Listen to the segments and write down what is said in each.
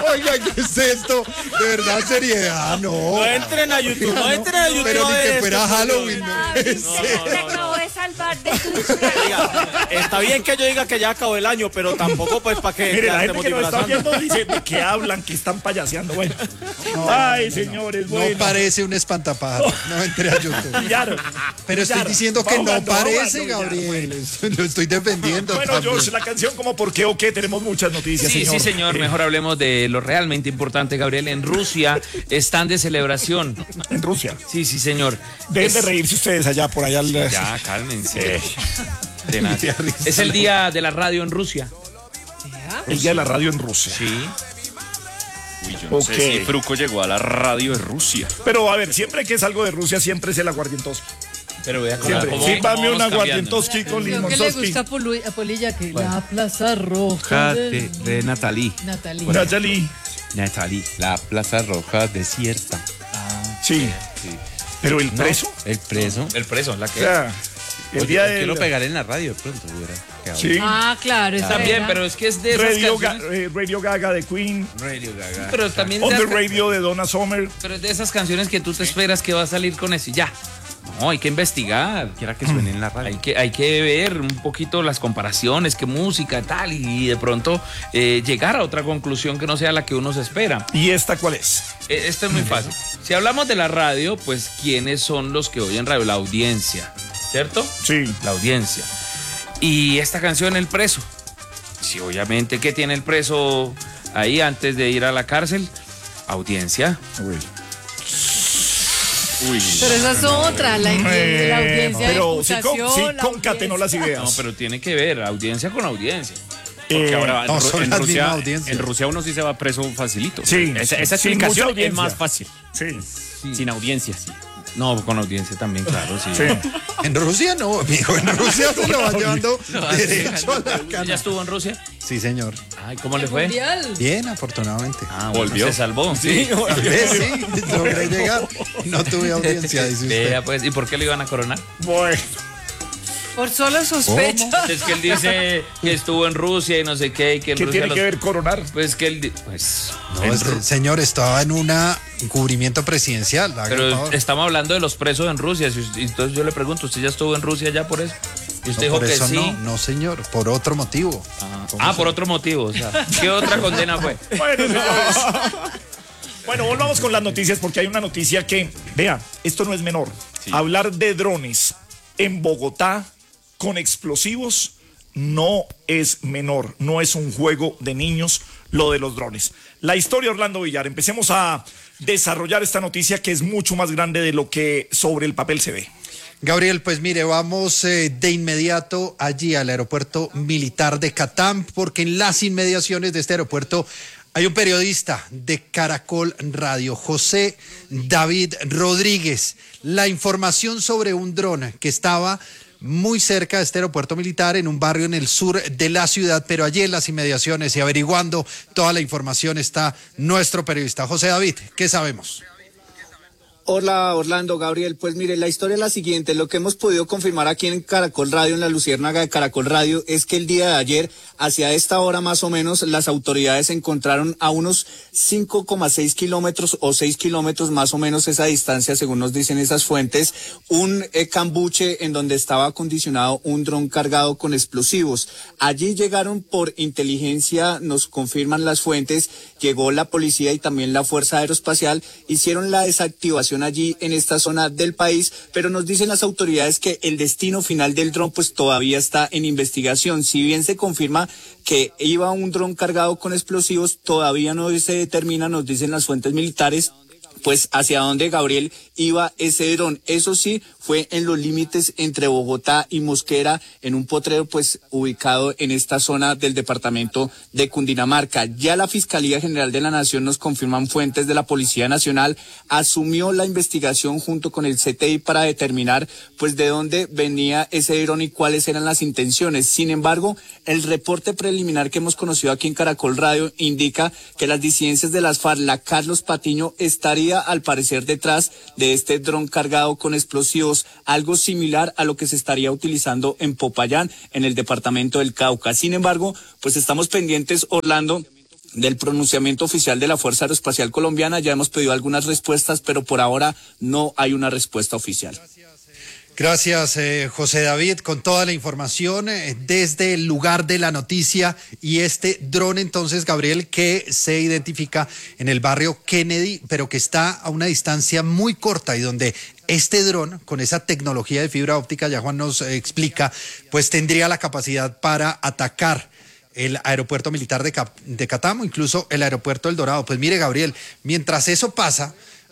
Oiga, ¿qué es esto? De verdad, seriedad, no. No entren a YouTube, no entren a YouTube. Pero ni que fuera Halloween, no. Te acabo de salvar de tu Oiga, está bien que yo diga que ya acabó el año, pero tampoco pues para que Mire, la estemos gente que nos está disfrazando. viendo dice ¿de qué hablan? Que están payaseando. Bueno. Ay, señores, bueno. No parece un espantapájaros. No entré a YouTube. Pillaron. Pero estoy diciendo que no parece, Gabriel. Lo estoy defendiendo. Bueno, también. George, la canción como ¿por qué o qué? Tenemos muchas noticias, Sí, señor. sí, señor. Mejor hablemos de lo realmente importante, Gabriel. En Rusia están de celebración. En Rusia. Sí, sí, señor. Deben de reírse ustedes allá, por allá. Ya, cálmense. De nada. Es el día de la radio en Rusia. El día de la radio en Rusia. Sí. Uy, yo no sé si Fruco llegó a la radio de Rusia. Pero a ver, siempre que es algo de Rusia, siempre es el aguardientoski. Pero vea Siempre. cómo Sírvame un vamos aguardientoski con Lo que le limonzoski. gusta a Polilla, que la Plaza Roja de Natalie. Natalie. Natalie. Natalie, la Plaza Roja desierta. Sí. Pero el preso. El preso. El preso, la O que... sea, el Oye, día ¿por de. qué lo pegaré en la radio de pronto? Hubiera quedado. Sí. Ah, claro, esa También, era. pero es que es de esas canciones... Radio Gaga de Queen. Radio Gaga. Pero también On de the esas Radio de Donna Summer. pero es de esas canciones que tú te esperas que va a salir con eso y ya. No, hay que investigar. Quiera que suene en la radio. Hay que ver un poquito las comparaciones, qué música, tal, y de pronto llegar a otra conclusión que no sea la que uno se espera. ¿Y esta cuál es? Esto es muy fácil. Si hablamos de la radio, pues ¿quiénes son los que oyen radio? La audiencia, ¿cierto? Sí. La audiencia. Y esta canción, El Preso. Sí, obviamente, ¿qué tiene el preso ahí antes de ir a la cárcel? Audiencia. Uy. Pero esa es otra, la audiencia pero de sí, imputación, la concatenó las audiencia. ideas. No, pero tiene que ver audiencia con audiencia. Porque ahora no, son en las Rusia, mismas audiencias. en Rusia uno sí se va preso facilito. Sí, Esa sin explicación mucha es audiencia. más fácil. Sí. Sin audiencia, sí. No, con audiencia también, claro, sí. Sí. En Rusia no, amigo. En Rusia se lo va llevando derecho a la ¿Ya cana. estuvo en Rusia? Sí, señor. Ay, ¿cómo le fue? Mundial. Bien, afortunadamente. Ah, Volvió. Se salvó. Sí. Tal vez sí, logré llegar. No tuve audiencia, dice usted. Vea, pues, ¿y por qué lo iban a coronar? Bueno. Por solo sospecha. Es que él dice que estuvo en Rusia y no sé qué, y que en ¿Qué Rusia tiene que ver coronar? Pues que él... Pues... No, señor, estaba en un cubrimiento presidencial. haga el Pero favor. estamos hablando de los presos en Rusia. Entonces yo le pregunto, ¿usted ya estuvo en Rusia ya por eso? Y usted No, dijo por que eso sí. no, señor, por otro motivo. Por otro motivo. O sea, ¿qué otra condena fue? Bueno, señores. Bueno, volvamos con las noticias porque hay una noticia que, vea, esto no es menor. Sí. Hablar de drones en Bogotá con explosivos no es menor, no es un juego de niños lo de los drones. La historia, Orlando Villar, empecemos a desarrollar esta noticia que es mucho más grande de lo que sobre el papel se ve. Gabriel, pues mire, vamos de inmediato allí al aeropuerto militar de Catam, porque en las inmediaciones de este aeropuerto hay un periodista de Caracol Radio, José David Rodríguez. La información sobre un dron que estaba muy cerca de este aeropuerto militar, en un barrio en el sur de la ciudad, pero allí en las inmediaciones y averiguando toda la información está nuestro periodista. José David, ¿qué sabemos? Hola Orlando, Gabriel, pues mire, la historia es la siguiente, lo que hemos podido confirmar aquí en Caracol Radio, en la Luciérnaga de Caracol Radio, es que el día de ayer, hacia esta hora más o menos, las autoridades encontraron a unos 5,6 kilómetros o 6 kilómetros más o menos esa distancia, según nos dicen esas fuentes, un cambuche en donde estaba acondicionado un dron cargado con explosivos. Allí llegaron por inteligencia, nos confirman las fuentes, llegó la policía y también la Fuerza Aeroespacial, hicieron la desactivación allí en esta zona del país, pero nos dicen las autoridades que el destino final del dron pues todavía está en investigación. Si bien se confirma que iba un dron cargado con explosivos, todavía no se determina, nos dicen las fuentes militares, pues hacia dónde, Gabriel, iba ese dron. Eso sí, fue en los límites entre Bogotá y Mosquera, en un potrero pues ubicado en esta zona del departamento de Cundinamarca. Ya la Fiscalía General de la Nación, nos confirman fuentes de la Policía Nacional, asumió la investigación junto con el CTI para determinar pues de dónde venía ese dron y cuáles eran las intenciones. Sin embargo, el reporte preliminar que hemos conocido aquí en Caracol Radio indica que las disidencias de las FARC, la Carlos Patiño, estaría al parecer detrás de este dron cargado con explosivos, algo similar a lo que se estaría utilizando en Popayán, en el departamento del Cauca. Sin embargo, pues estamos pendientes, Orlando, del pronunciamiento oficial de la Fuerza Aeroespacial Colombiana. Ya hemos pedido algunas respuestas, pero por ahora no hay una respuesta oficial. Gracias, José David, con toda la información desde el lugar de la noticia. Y este dron, entonces, Gabriel, que se identifica en el barrio Kennedy, pero que está a una distancia muy corta y donde este dron, con esa tecnología de fibra óptica, ya Juan nos explica, pues tendría la capacidad para atacar el aeropuerto militar de Catam o incluso el aeropuerto El Dorado. Pues mire, Gabriel, mientras eso pasa,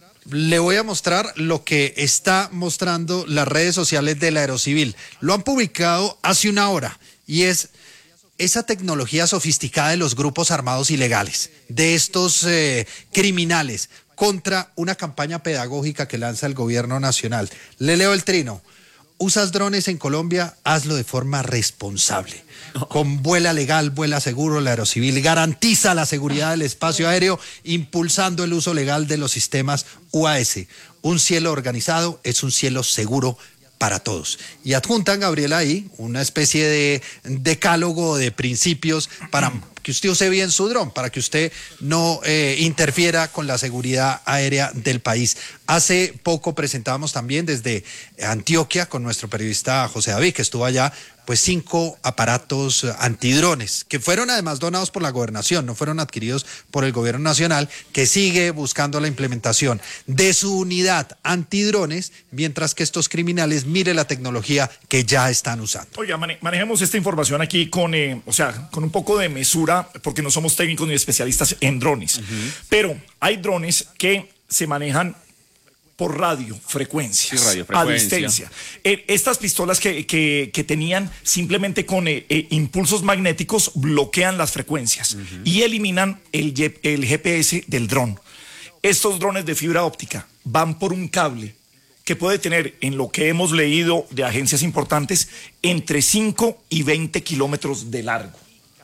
le voy a mostrar lo que está mostrando las redes sociales del Aerocivil. Lo han publicado hace una hora y es esa tecnología sofisticada de los grupos armados ilegales, de estos criminales, contra una campaña pedagógica que lanza el gobierno nacional. Le leo el trino. ¿Usas drones en Colombia? Hazlo de forma responsable. Con vuela legal, vuela seguro, el Aerocivil garantiza la seguridad del espacio aéreo, impulsando el uso legal de los sistemas UAS. Un cielo organizado es un cielo seguro para todos. Y adjuntan, Gabriela, ahí una especie de decálogo de principios para que usted use bien su dron, para que usted no interfiera con la seguridad aérea del país. Hace poco presentábamos también desde Antioquia con nuestro periodista José David, que estuvo allá, pues 5 aparatos antidrones, que fueron además donados por la gobernación, no fueron adquiridos por el gobierno nacional, que sigue buscando la implementación de su unidad antidrones, mientras que estos criminales, mire la tecnología que ya están usando. Oiga, manejemos esta información aquí con un poco de mesura, porque no somos técnicos ni especialistas en drones. Pero hay drones que se manejan por radiofrecuencias, sí, radiofrecuencia. A distancia. Estas pistolas que tenían simplemente con impulsos magnéticos bloquean las frecuencias y eliminan el GPS del dron. Estos drones de fibra óptica van por un cable que puede tener, en lo que hemos leído de agencias importantes, entre 5 y 20 kilómetros de largo.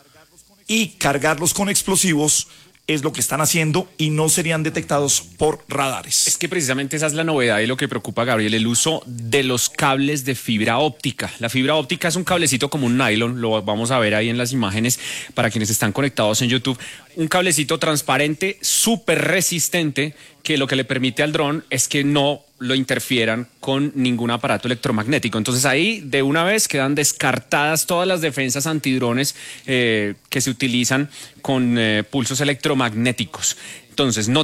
Y cargarlos con explosivos es lo que están haciendo y no serían detectados por radares. Es que precisamente esa es la novedad y lo que preocupa a Gabriel, el uso de los cables de fibra óptica. La fibra óptica es un cablecito como un nylon, lo vamos a ver ahí en las imágenes para quienes están conectados en YouTube. Un cablecito transparente, súper resistente, que lo que le permite al dron es que no lo interfieran con ningún aparato electromagnético. Entonces ahí de una vez quedan descartadas todas las defensas antidrones que se utilizan con pulsos electromagnéticos. Entonces no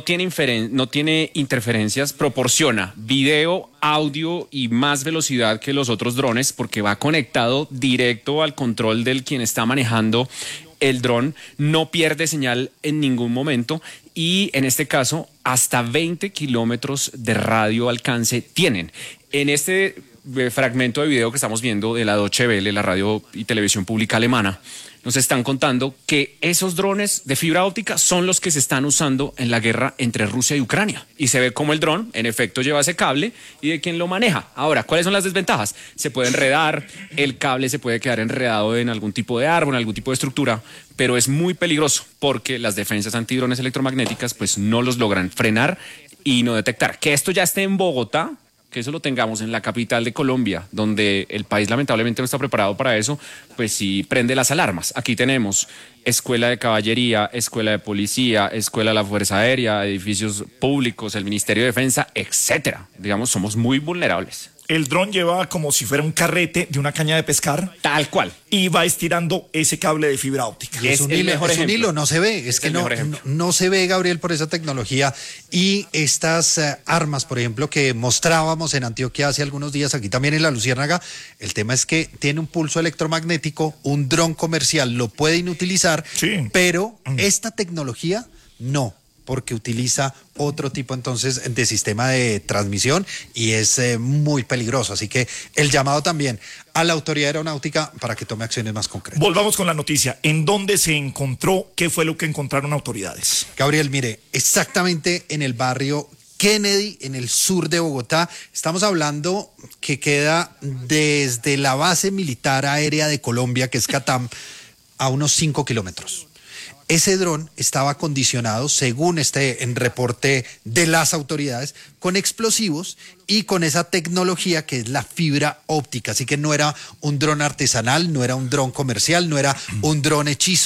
tiene interferencias, proporciona video, audio y más velocidad que los otros drones porque va conectado directo al control del quien está manejando el dron, no pierde señal en ningún momento y en este caso hasta 20 kilómetros de radio alcance tienen. En este fragmento de video que estamos viendo de la Deutsche Welle, la radio y televisión pública alemana, nos están contando que esos drones de fibra óptica son los que se están usando en la guerra entre Rusia y Ucrania. Y se ve como el dron, en efecto, lleva ese cable y de quién lo maneja. Ahora, ¿cuáles son las desventajas? Se puede enredar, el cable se puede quedar enredado en algún tipo de árbol, en algún tipo de estructura, pero es muy peligroso porque las defensas antidrones electromagnéticas pues no los logran frenar y no detectar. Que esto ya esté en Bogotá, que eso lo tengamos en la capital de Colombia, donde el país lamentablemente no está preparado para eso, pues sí prende las alarmas. Aquí tenemos escuela de caballería, escuela de policía, escuela de la Fuerza Aérea, edificios públicos, el Ministerio de Defensa, etcétera. Digamos, somos muy vulnerables. El dron lleva como si fuera un carrete de una caña de pescar. Tal cual. Y va estirando ese cable de fibra óptica. Es un hilo, no se ve. Es que no se ve, Gabriel, por esa tecnología. Y estas armas, por ejemplo, que mostrábamos en Antioquia hace algunos días, aquí también en la Luciérnaga, el tema es que tiene un pulso electromagnético, un dron comercial lo pueden utilizar, sí, pero esta tecnología no, porque utiliza otro tipo entonces de sistema de transmisión y es muy peligroso. Así que el llamado también a la autoridad aeronáutica para que tome acciones más concretas. Volvamos con la noticia. ¿En dónde se encontró? ¿Qué fue lo que encontraron autoridades? Gabriel, mire, exactamente en el barrio Kennedy, en el sur de Bogotá. Estamos hablando que queda desde la base militar aérea de Colombia, que es Catam, a unos 5 kilómetros. Ese dron estaba acondicionado, según en reporte de las autoridades, con explosivos y con esa tecnología que es la fibra óptica. Así que no era un dron artesanal, no era un dron comercial, no era un dron hechizo.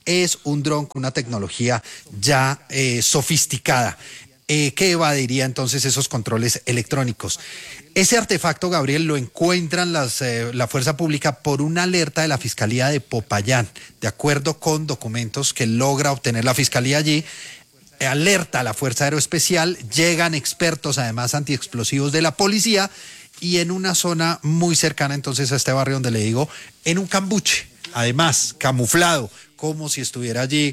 es un dron con una tecnología ya sofisticada. Que evadiría entonces esos controles electrónicos. Ese artefacto, Gabriel, lo encuentran la fuerza pública por una alerta de la Fiscalía de Popayán, de acuerdo con documentos que logra obtener la Fiscalía allí. Alerta a la Fuerza Aeroespecial, llegan expertos además antiexplosivos de la policía y en una zona muy cercana entonces a este barrio donde le digo, en un cambuche, además camuflado, como si estuviera allí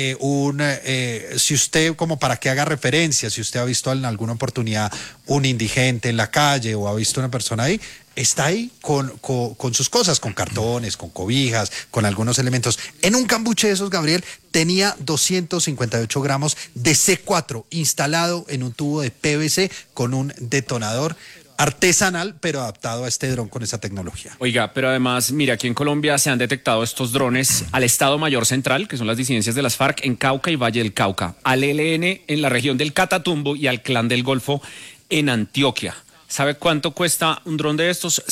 si usted, como para que haga referencia, si usted ha visto en alguna oportunidad un indigente en la calle o ha visto una persona ahí, está ahí con sus cosas, con cartones, con cobijas, con algunos elementos. En un cambuche de esos, Gabriel, tenía 258 gramos de C4 instalado en un tubo de PVC con un detonador artesanal, pero adaptado a este dron con esa tecnología. Oiga, pero además, mira, aquí en Colombia se han detectado estos drones al Estado Mayor Central, que son las disidencias de las FARC en Cauca y Valle del Cauca, al ELN en la región del Catatumbo y al Clan del Golfo en Antioquia. ¿Sabe cuánto cuesta un dron de estos?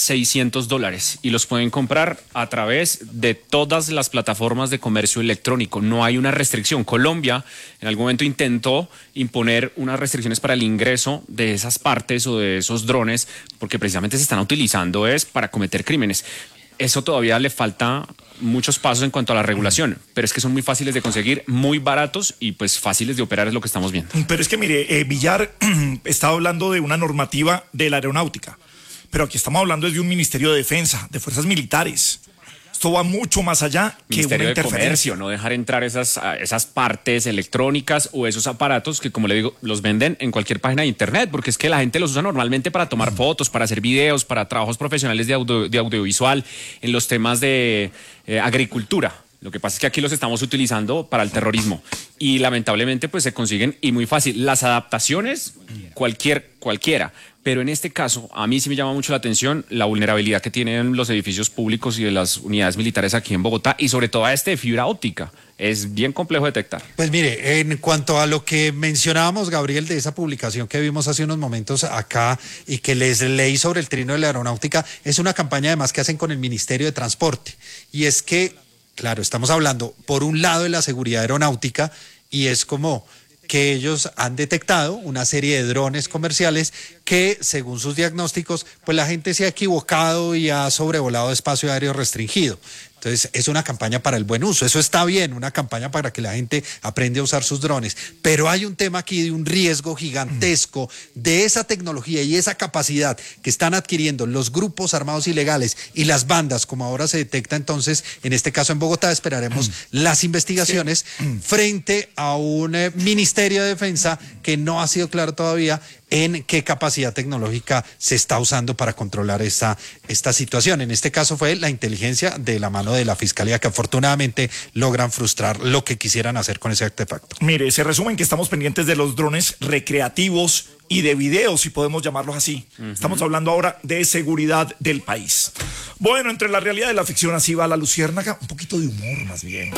$600 y los pueden comprar a través de todas las plataformas de comercio electrónico. No hay una restricción. Colombia en algún momento intentó imponer unas restricciones para el ingreso de esas partes o de esos drones porque precisamente se están utilizando para cometer crímenes. Eso todavía le falta muchos pasos en cuanto a la regulación, pero es que son muy fáciles de conseguir, muy baratos y pues fáciles de operar es lo que estamos viendo. Pero es que mire, Villar estaba hablando de una normativa de la aeronáutica, pero aquí estamos hablando de un Ministerio de Defensa, de Fuerzas Militares. Esto va mucho más allá que Ministerio una de interferencia. Comercio, no dejar entrar esas partes electrónicas o esos aparatos que, como le digo, los venden en cualquier página de internet, porque es que la gente los usa normalmente para tomar fotos, para hacer videos, para trabajos profesionales de audiovisual, en los temas de agricultura. Lo que pasa es que aquí los estamos utilizando para el terrorismo y lamentablemente pues se consiguen y muy fácil. Las adaptaciones, cualquiera. Pero en este caso, a mí sí me llama mucho la atención la vulnerabilidad que tienen los edificios públicos y de las unidades militares aquí en Bogotá y sobre todo a de fibra óptica. Es bien complejo detectar. Pues mire, en cuanto a lo que mencionábamos, Gabriel, de esa publicación que vimos hace unos momentos acá y que les leí sobre el trino de la aeronáutica, es una campaña además que hacen con el Ministerio de Transporte. Y es que, claro, estamos hablando por un lado de la seguridad aeronáutica y es como que ellos han detectado una serie de drones comerciales que, según sus diagnósticos, pues la gente se ha equivocado y ha sobrevolado espacio aéreo restringido. Entonces, es una campaña para el buen uso. Eso está bien, una campaña para que la gente aprenda a usar sus drones. Pero hay un tema aquí de un riesgo gigantesco de esa tecnología y esa capacidad que están adquiriendo los grupos armados ilegales y las bandas, como ahora se detecta entonces, en este caso en Bogotá, esperaremos las investigaciones frente a un Ministerio de Defensa que no ha sido claro todavía en qué capacidad tecnológica se está usando para controlar esta situación. En este caso fue la inteligencia de la mano de la Fiscalía que afortunadamente logran frustrar lo que quisieran hacer con ese artefacto. Mire, se resumen que estamos pendientes de los drones recreativos y de videos, si podemos llamarlos así. Estamos hablando ahora de seguridad del país. Bueno, entre la realidad y la ficción, así va la luciérnaga, un poquito de humor más bien.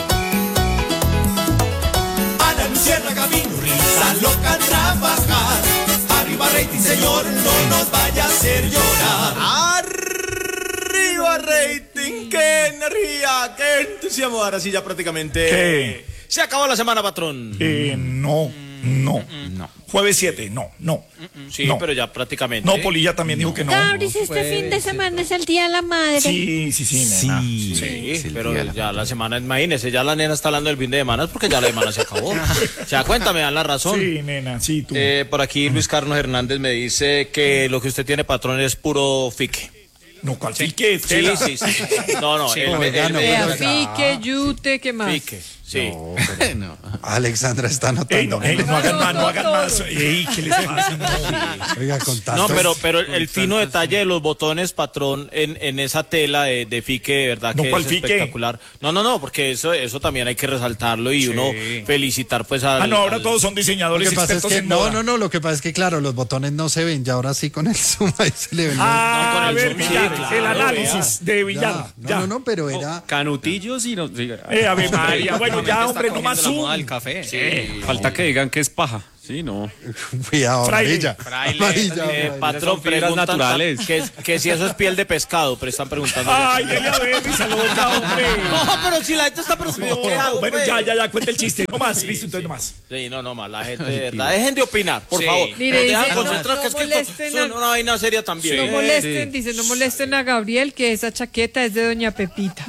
A la luciérnaga vino risa loca a trabajar. Arriba rating, señor, no nos vaya a hacer llorar. Arriba rating, qué energía, qué entusiasmo. Ahora sí ya prácticamente ¿Qué? Se acabó la semana, patrón. No. Jueves 7, no. Sí, no. pero ya prácticamente. No, Polilla también dijo que no. Gabris, este fin de semana es el Día de la Madre. Sí, nena. Sí, pero ya la semana, imagínese, ya la nena está hablando del fin de semana porque ya la semana se acabó. O sea, cuéntame, dan la razón. Sí, nena, sí, tú. Por aquí Luis Carlos Hernández me dice que lo que usted tiene, patrón, es puro fique. No, ¿cuál fique? Sí. No, Fique, yute, ¿qué más? fique. Sí. No. Alexandra está anotando. No hagan más. Ey, ¿qué les pasa? Oiga, con tanto... No, pero el fino detalle de los botones, patrón, en esa tela de fique, de verdad No, que ¿cuál es fique? espectacular. No, porque eso también hay que resaltarlo y uno felicitar pues al... ahora todos son diseñadores Lo que pasa es expertos que en moda. no, lo que pasa es que claro, los botones no se ven, ya ahora sí con el zoom ahí se le ven. A ver, zoom, Villar, sí, claro, el análisis de Villar. No, pero era... Canutillos y no... A ver, María, bueno, ya, hombre, no más zoom. Falta que digan que es paja. Sí, no. Cuidado, Fraile. amarilla. Patrón, fibras preguntan naturales. que si eso es piel de pescado, pero están preguntando. Ay, dele a ver, mi salota, hombre. No, pero si la gente está preguntando. ¿qué hago, Bueno, pues? ya, cuenta el chiste. No más, listo, entonces no más. Sí, no más, la gente, de verdad, dejen de opinar, por Sí. favor. Mire, Nos dejan dice, concentrar, no que es que molesten esto es a- una vaina seria también. No molesten, dice, no molesten a Gabriel, que esa chaqueta es de doña Pepita.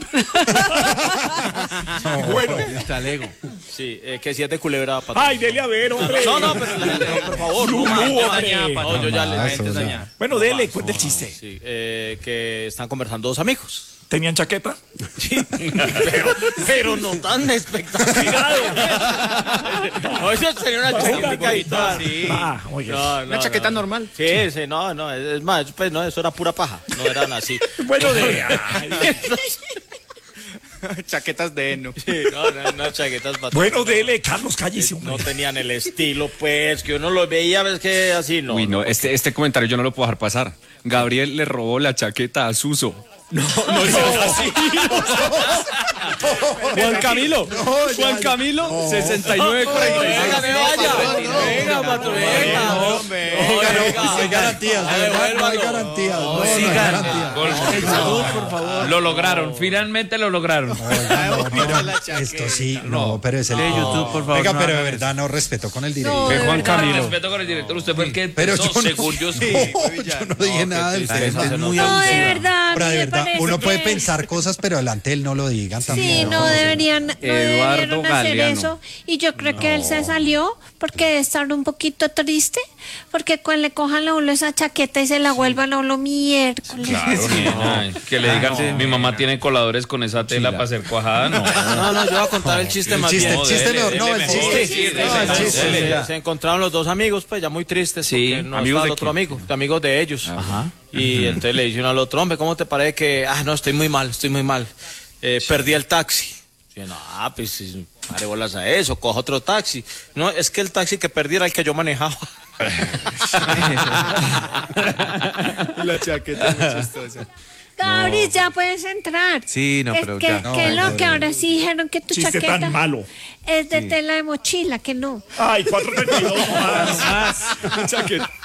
Bueno. Sí, que si es de culebra, patrón. Ay, dele a ver, hombre. No, pero por favor, no más. hombre. No, yo ya Ah, le... eso ya. Bueno, dele, cuenta el chiste. Sí, que están conversando dos amigos. ¿Tenían chaqueta? Sí, pero no tan espectacular. No, eso sería una chaqueta y todo. Sí. Oiga. Una chaqueta normal. Sí, sí, no, es más, pues no, eso era pura paja. No eran así. Bueno, dele. Chaquetas de heno. Sí, no, chaquetas patrón. Bueno, dele, Carlos, cállese, No hombre. tenían el estilo, pues, que uno lo veía, ves que así, no. Uy, no, este comentario yo no lo puedo dejar pasar. Gabriel le robó la chaqueta a Suso. No así. Juan Camilo. Juan Camilo, 69 Venga, patrón, venga, hombre. No hay garantías, de verdad, no hay garantías. No hay garantías. Por favor. Lo lograron, finalmente lo lograron. Oiga, no, pero esto sí, no, pero es el De YouTube, por favor. Oiga, no pero de hagan verdad no respeto con el No, director. de Juan verdad. Camilo. Respeto con el director, usted fue el que Pero empezó, yo no, según yo. yo no dije nada del La gente tema. es muy No, de abusiva. verdad. Ahora, a mí de me verdad, parece uno puede que- pensar cosas, pero delante de él no lo digan tampoco. Sí, no deberían, no Eduardo debieron hacer Galeano. eso. Y yo creo que él se salió porque debe estar un poquito triste, porque cuando le cojan a uno esa chaqueta y se la vuelvan a uno miércoles. Claro, nena, que le digan, mi mamá tiene coladores con esa tela para hacer cuajada, no. No, yo voy a contar el chiste más bien. El chiste mejor, no, el dele chiste. mejor. No, el Sí, chiste. dele. Se encontraron los dos amigos, pues ya muy tristes, Sí, porque no ¿amigos está el de otro quién? amigo, de amigos de ellos. Y entonces le dice uno al otro, hombre, ¿cómo te parece que, no, estoy muy mal, perdí el taxi? Y no, pues sí, pare bolas a eso, coja otro taxi. No, es que el taxi que perdí era el que yo manejaba. La chaqueta es muy chistosa. Gabri, ya puedes entrar. Sí, no, Es pero que, ya. que no, que ahora sí dijeron que tu Chiste chaqueta tan malo. es de tela de mochila, que no. Ay, 4:32 más. Chaqueta.